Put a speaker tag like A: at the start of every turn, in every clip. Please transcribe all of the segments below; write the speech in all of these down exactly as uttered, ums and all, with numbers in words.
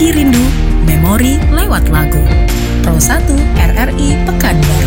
A: Berbagi Rindu, Memori lewat Lagu. Pro satu R R I Pekanbaru.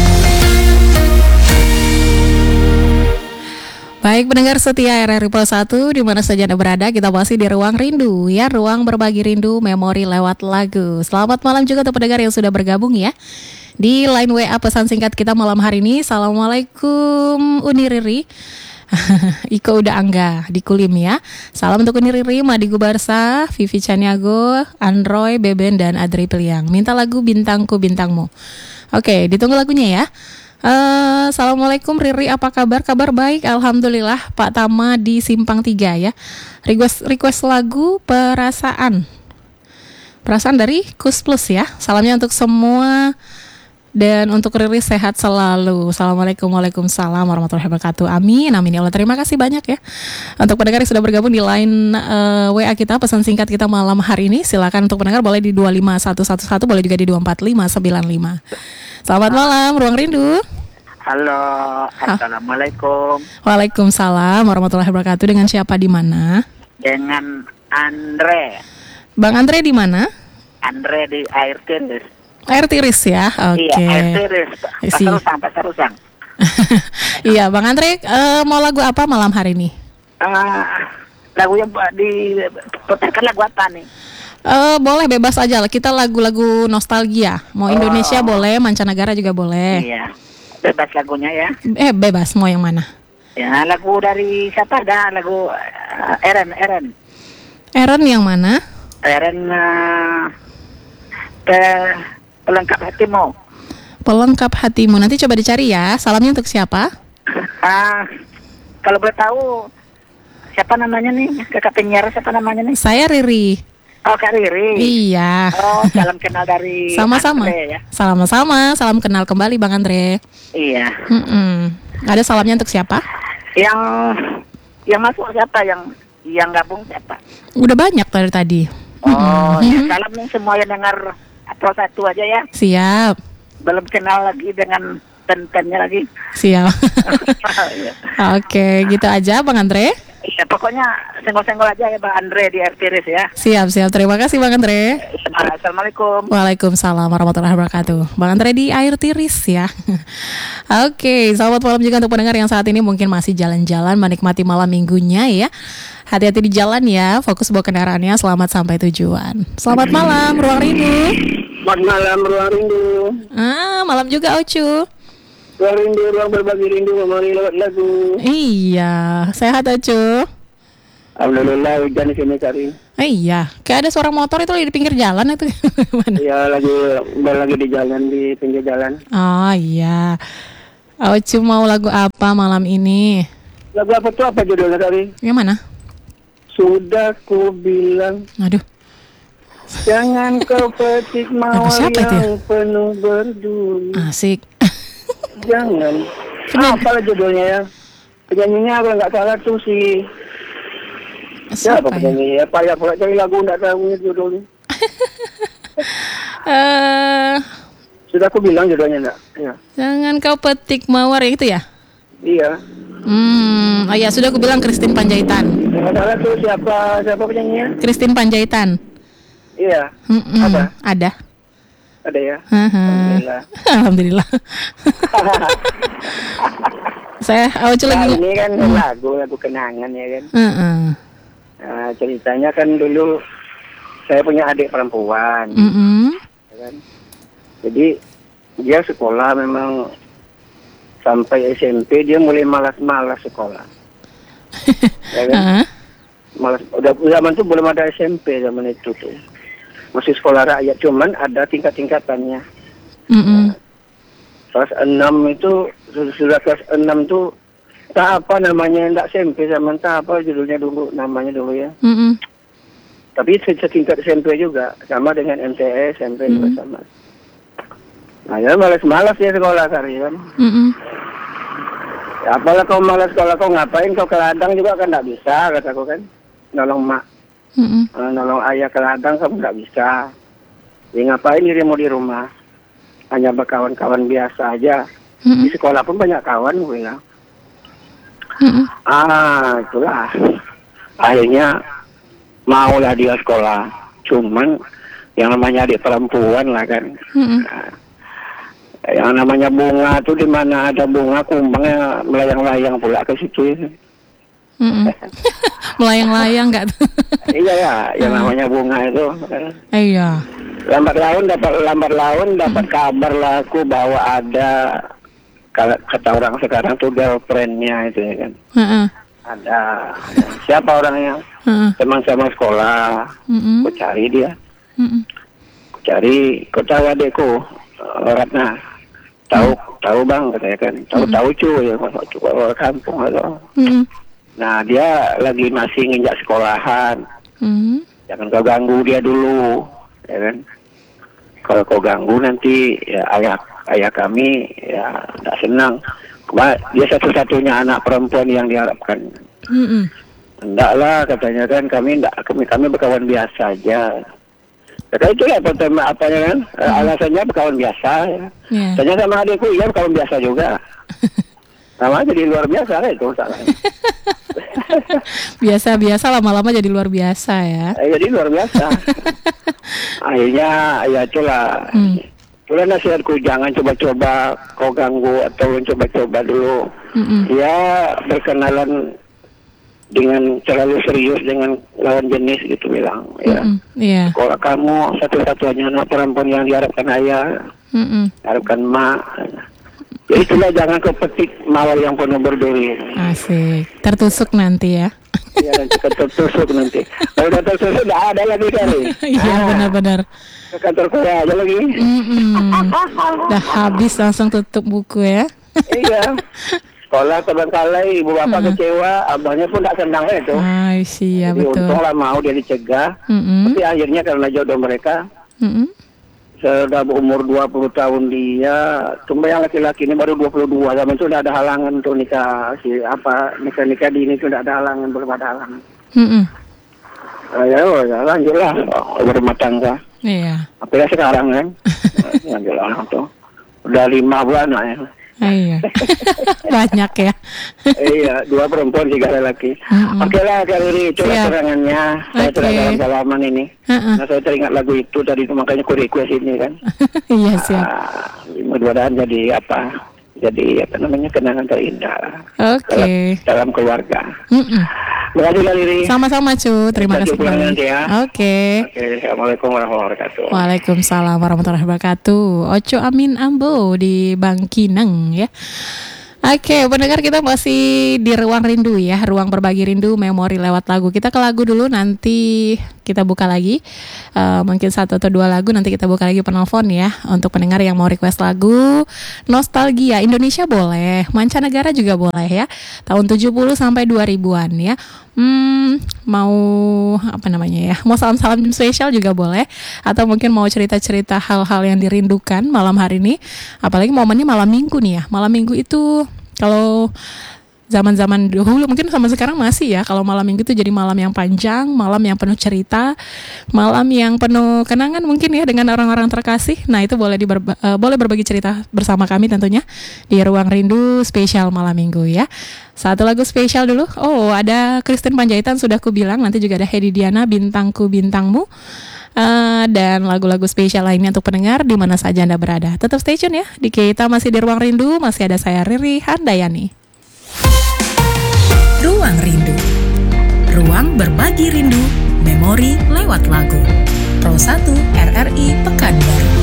A: Baik pendengar setia R R I Pro satu, di mana saja Anda berada, kita masih di Ruang Rindu, ya, Ruang Berbagi Rindu, Memori lewat Lagu. Selamat malam juga untuk pendengar yang sudah bergabung ya di line W A pesan singkat kita malam hari ini. Assalamualaikum Uni Riri. Iko udah angga di Kulim ya. Salam untuk Uni Riri, Madi Gubarsa, Vivi Caniago, Androy, Beben, dan Adri Piliang. Minta lagu Bintangku Bintangmu. Oke, ditunggu lagunya ya. Uh, Assalamualaikum Riri, apa kabar? Kabar baik, Alhamdulillah. Pak Tama di Simpang tiga ya. Request, request lagu Perasaan. Perasaan dari Kus Plus ya. Salamnya untuk semua. Dan untuk Riri sehat selalu. Assalamualaikum, waalaikumsalam warahmatullahi wabarakatuh. Amin, amin ya Allah. Terima kasih banyak ya untuk pendengar yang sudah bergabung di line uh, W A kita, pesan singkat kita malam hari ini. Silakan untuk pendengar boleh di dua lima satu satu satu, boleh juga di dua empat lima sembilan lima. Selamat malam, Ruang Rindu.
B: Halo, assalamualaikum.
A: Waalaikumsalam warahmatullahi wabarakatuh. Dengan siapa, di mana?
B: Dengan Andre.
A: Bang Andre di mana?
B: Andre di Air Tiris.
A: Air Tiris ya, oke.
B: Iya, Air Tiris. Pasar Usang, Pasar Usang.
A: Iya, Bang Andre, uh, mau lagu apa malam hari ini?
B: Uh, lagu yang di putarkan lagu apa nih?
A: Uh, boleh bebas aja lah. Kita lagu-lagu nostalgia. Mau oh. Indonesia boleh, mancanegara juga boleh.
B: Iya, bebas lagunya ya.
A: Eh, bebas. Mau yang mana?
B: Ya, lagu dari siapa? Ada lagu uh, Eren, Eren.
A: Eren yang mana?
B: Eren. Uh, pe- Pelengkap hatimu.
A: Pelengkap hatimu. Nanti coba dicari ya. Salamnya untuk siapa?
B: Ah, kalau boleh tahu siapa namanya nih? Kakak penyiar siapa namanya nih?
A: Saya Riri.
B: Oh, Kak Riri.
A: Iya.
B: Oh, salam kenal dari
A: sama-sama.
B: Andre, ya.
A: Sama-sama. Salam kenal kembali Bang Andre.
B: Iya.
A: Mm-mm. Ada salamnya untuk siapa?
B: Yang yang masuk siapa? Yang yang gabung siapa?
A: Udah banyak dari tadi.
B: Oh,
A: mm-hmm.
B: ya, salam nih semua yang dengar Pro satu aja ya.
A: Siap.
B: Belum kenal lagi dengan ten-tennya lagi.
A: Siap. Oke, gitu aja Bang Andre.
B: Iya, pokoknya senggol-senggol aja ya Bang Andre di R Tiris ya.
A: Siap, siap. Terima kasih Bang Andre.
B: Assalamualaikum.
A: Waalaikumsalam warahmatullahi wabarakatuh. Bang Andre di Air Tiris ya. Oke, selamat malam juga untuk pendengar yang saat ini mungkin masih jalan-jalan menikmati malam minggunya ya. Hati-hati di jalan ya, fokus bawa kendaraannya, selamat sampai tujuan. Selamat malam, Ruang Rindu.
B: Selamat malam, Ruang Rindu.
A: Ah, malam juga Ocu.
B: Ruang Rindu, ruang berbagi rindu, memori lewat lagu.
A: Iya, sehat Ocu.
B: Alhamdulillah, hujan di sini Kari.
A: Eh, iya, kayak ada suara motor itu di pinggir jalan itu.
B: Iya, lagi lagi di jalan, di pinggir jalan.
A: Oh iya. Ocu mau lagu apa malam ini?
B: Lagu apa tuh, apa judulnya Kari?
A: Yang mana?
B: Sudah ku bilang.
A: Aduh.
B: Jangan kau petik mawar yang ya? Penuh berduri.
A: Asik.
B: Jangan. Ah, apalah judulnya ya? Penyanyinya kalau nggak salah tuh si. Siapa ya, penyanyinya? Apa ya? Kalau cari lagu nggak tahu judulnya.
A: uh,
B: Sudah aku bilang judulnya nggak? Ya.
A: Jangan kau petik mawar yang itu ya?
B: Iya.
A: Hmm, oh ya sudah aku bilang Christine Panjaitan.
B: Nggak salah tuh siapa siapa penyanyinya?
A: Christine Panjaitan.
B: Iya.
A: Mm-mm.
B: Ada.
A: Ada.
B: Ada ya.
A: Alhamdulillah. Alhamdulillah. Saya awal
B: nah,
A: lagi.
B: Ini kan hmm. lagu lagu kenangan ya kan.
A: Uh-uh.
B: Nah, ceritanya kan dulu saya punya adik perempuan.
A: Mm-hmm.
B: Ya kan? Jadi dia sekolah memang sampai S M P dia mulai malas-malas sekolah. Ya kan? Uh-huh. Malas. Udah zaman itu belum ada S M P zaman itu tuh. Masih sekolah rakyat, cuman ada tingkat-tingkatannya.
A: Mm-hmm.
B: Nah, kelas enam itu sudah kelas enam tuh tak apa namanya, enggak S M P zaman tak apa judulnya dulu namanya dulu ya.
A: Mm-hmm.
B: Tapi setingkat S M P juga sama dengan M T S, S M P mm-hmm. juga sama. Nah, ya malas-malas ya sekolah Kari kan.
A: Mm-hmm.
B: Ya, apalah kau malas sekolah, kau ngapain kau ke ladang juga kan enggak bisa kataku kan. Nolong mak.
A: Mm-hmm.
B: Uh, nolong ayah ke ladang kamu enggak bisa. Ya ngapain dirimu di rumah? Hanya berkawan-kawan biasa aja. Mm-hmm. Di sekolah pun banyak kawan gue bilang.
A: Mm-hmm.
B: Ah, itulah. Akhirnya maulah dia sekolah. Cuman yang namanya adik perempuan lah kan.
A: Mm-mm.
B: Nah, yang namanya bunga tuh di mana ada bunga kumbangnya melayang-layang pula ke situ.
A: Mm-mm. Melayang-layang nggak tuh?
B: Iya ya, yang namanya bunga itu.
A: Iya.
B: Lambat laun dapat lambat laun dapat kabar lah aku bahwa ada kalau kata orang sekarang tuh girlfriendnya itu ya kan.
A: Uh-uh.
B: Ada siapa orangnya?
A: Uh-uh.
B: Teman sama sekolah.
A: Mm-mm.
B: Aku cari dia.
A: Mm-mm.
B: Aku cari, kau tahu adekku Ratna. Tahu, tahu bang katanya kan. Tahu tahu cuy ya, masuk orang kampung atau.
A: Mm-mm.
B: Nah dia lagi masih nginjak sekolahan.
A: Mm-mm.
B: Jangan kau ganggu dia dulu, ya kan? Kalau kau ganggu nanti ya ayah ayah kami ya tidak senang. Kema- Dia satu-satunya anak perempuan yang diharapkan.
A: Mm-mm.
B: Enggaklah katanya kan kami enggak kami kami berkawan biasa aja. Kata itulah pertama apanya kan hmm. alasannya berkawan biasa. Ya.
A: Yeah.
B: Tanya sama adikku, iya berkawan biasa juga. Sama jadi luar biasa lah itu salahnya.
A: Biasa-biasa lama-lama jadi luar biasa ya.
B: Eh, jadi luar biasa. Akhirnya ya itulah.
A: Hmm.
B: Itulah nasihatku, jangan coba-coba kau ganggu atau coba-coba dulu.
A: Mm-mm.
B: Ya berkenalan dengan terlalu serius dengan lawan jenis gitu bilang. Ya.
A: Mm-mm. Iya.
B: Kalau kamu satu-satunya anak perempuan yang diharapkan ayah,
A: Mm-mm.
B: diharapkan mak. Ya itulah jangan kepetik mawar yang penuh berduri.
A: Asik. Tertusuk nanti ya.
B: Ya nanti tertusuk nanti. Kalau udah tertusuk udah ada lagi kali.
A: Iya
B: Ah,
A: benar-benar.
B: ke kantor kuliah aja lagi.
A: Mm-mm. Udah habis langsung tutup buku ya.
B: Iya. Sekolah terbengkalai, ibu bapak
A: Mm-mm.
B: kecewa, abahnya pun tak senang itu.
A: Ah, iya
B: Jadi
A: betul.
B: untung lah mau dia dicegah.
A: Mm-mm.
B: Tapi akhirnya karena jodoh mereka,
A: Mm-mm.
B: sudah berumur dua puluh tahun dia, cuma yang laki-laki ini baru dua puluh dua, zaman itu sudah ada halangan untuk nikah, si apa nikah-nikah dini itu tidak ada halangan, belum ada halangan.
A: Mm-mm.
B: Uh, ya, ya lanjutlah berumah tangga.
A: Iya.
B: Apalagi sekarang kan, lanjutlah tuh. Udah lima bulan lah ya.
A: Ah, iya. Banyak ya.
B: Iya, dua perempuan, tiga lelaki.
A: Mm-mm.
B: Oke lah, kali ini itu
A: Siap.
B: keterangannya. Saya
A: Oke.
B: telah dalam salaman ini.
A: Uh-uh.
B: Nah, saya teringat lagu itu tadi, itu makanya aku request ini kan.
A: Iya siap.
B: Ah, mudah-mudahan jadi apa? Jadi apa namanya kenangan terindah
A: Oke.
B: dalam, dalam keluarga.
A: Mm-mm.
B: Terima kasih kali ini.
A: Sama-sama cu. Terima
B: Kita
A: kasih
B: jumpa
A: kembali.
B: nanti ya.
A: Oke.
B: Oke, assalamualaikum warahmatullahi wabarakatuh.
A: Waalaikumsalam warahmatullahi wabarakatuh. Oco Amin Ambo di Bangkinang ya. Oke, pendengar kita masih di Ruang Rindu ya, Ruang Berbagi Rindu, memori lewat lagu. Kita ke lagu dulu, nanti kita buka lagi. Uh, mungkin satu atau dua lagu, nanti kita buka lagi penelpon ya. Untuk pendengar yang mau request lagu nostalgia, Indonesia boleh, mancanegara juga boleh ya. Tahun tujuh puluh sampai dua ribuan ya. Hmm, mau apa namanya ya? Mau salam-salam spesial juga boleh, atau mungkin mau cerita-cerita hal-hal yang dirindukan malam hari ini. Apalagi momennya malam Minggu nih ya. Malam Minggu itu kalau zaman-zaman dahulu mungkin sama sekarang masih ya, kalau malam Minggu itu jadi malam yang panjang, malam yang penuh cerita, malam yang penuh kenangan mungkin ya dengan orang-orang terkasih. Nah, itu boleh diberba- uh, boleh berbagi cerita bersama kami tentunya di Ruang Rindu spesial malam Minggu ya. Satu lagu spesial dulu. Oh, ada Christine Panjaitan sudah ku bilang, nanti juga ada Hedi Diana Bintangku Bintangmu. Uh, dan lagu-lagu spesial lainnya untuk pendengar di mana saja Anda berada. Tetap stay tune ya. Di kita masih di Ruang Rindu, masih ada saya Riri Handayani.
C: Ruang Rindu. Ruang berbagi rindu, memori lewat lagu. Pro satu R R I Pekanbaru.